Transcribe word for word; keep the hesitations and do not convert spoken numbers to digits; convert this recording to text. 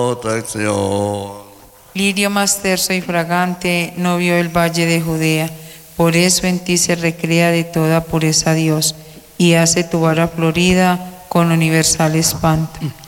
protección. Lirio más terso y fragante, novio del valle de Judea, por eso en ti se recrea de toda pureza Dios, y hace tu vara florida con universal espanto.